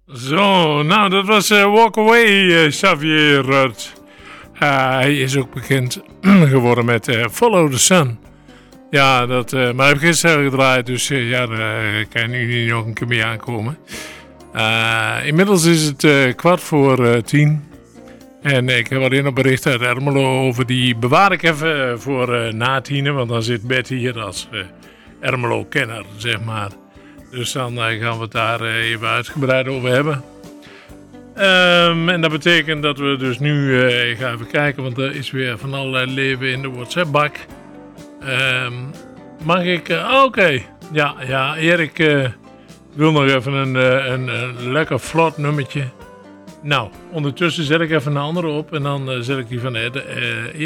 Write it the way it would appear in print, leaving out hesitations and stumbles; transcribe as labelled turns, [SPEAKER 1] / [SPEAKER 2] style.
[SPEAKER 1] Zo, nou dat was Walk Away, Xavier Rudd. Hij is ook bekend geworden met Follow the Sun. Ja, maar hij heeft gisteren gedraaid, dus ja, daar kan je nu niet nog een keer mee aankomen. Inmiddels is het 9:15. En ik heb alleen nog bericht uit Ermelo over, die bewaar ik even voor na 10, want dan zit Bert hier als Ermelo-kenner, zeg maar. Dus dan gaan we het daar even uitgebreid over hebben. En dat betekent dat we dus nu, ik ga even kijken, want er is weer van allerlei leven in de WhatsApp-bak. Mag ik, oké. Ja, Erik wil nog even een lekker vlot nummertje. Nou, ondertussen zet ik even een andere op en dan zet ik die van Erik